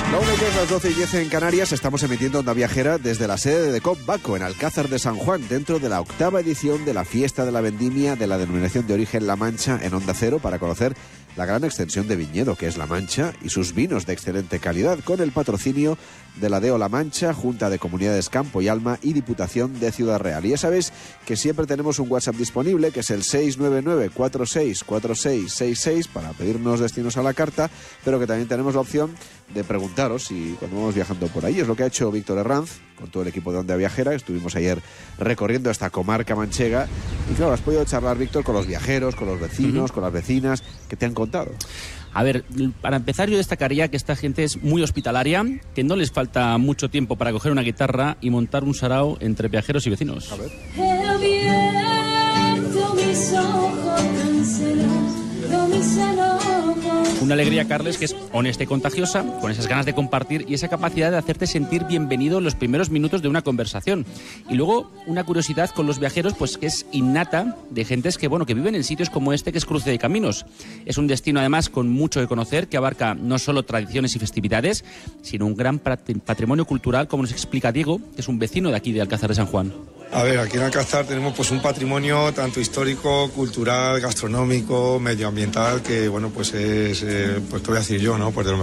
La 1:10, las 12:10 en Canarias. Estamos emitiendo Onda Viajera desde la sede de COP Baco, en Alcázar de San Juan, dentro de la 8ª edición de la Fiesta de la Vendimia de la denominación de origen La Mancha, en Onda Cero, para conocer la gran extensión de viñedo que es La Mancha y sus vinos de excelente calidad, con el patrocinio de la DEO La Mancha, Junta de Comunidades Campo y Alma y Diputación de Ciudad Real. Y ya sabéis que siempre tenemos un WhatsApp disponible, que es el 699-464666, para pedirnos destinos a la carta, pero que también tenemos la opción de preguntaros si cuando vamos viajando por ahí. Es lo que ha hecho Víctor Herranz con todo el equipo de Onda Viajera. Estuvimos ayer recorriendo esta comarca manchega y claro, has podido charlar, Víctor, con los viajeros, con los vecinos, con las vecinas. ¿Qué te han contado? A ver, para empezar yo destacaría que esta gente es muy hospitalaria, que no les falta mucho tiempo para coger una guitarra y montar un sarao entre viajeros y vecinos. A ver. Una alegría, Carles, que es honesta y contagiosa, con esas ganas de compartir y esa capacidad de hacerte sentir bienvenido en los primeros minutos de una conversación. Y luego una curiosidad con los viajeros, pues que es innata, de gentes que, bueno, que viven en sitios como este, que es Cruce de Caminos. Es un destino, además, con mucho que conocer, que abarca no solo tradiciones y festividades, sino un gran patrimonio cultural, como nos explica Diego, que es un vecino de aquí, de Alcázar de San Juan. A ver, aquí en Alcázar tenemos pues un patrimonio tanto histórico, cultural, gastronómico, medioambiental, que bueno, pues es, pues qué voy a decir yo, ¿no? Pues de lo